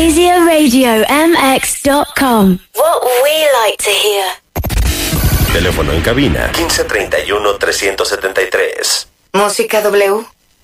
EasierRadioMX.com. What we like to hear. Teléfono en cabina 1531-373. Música W.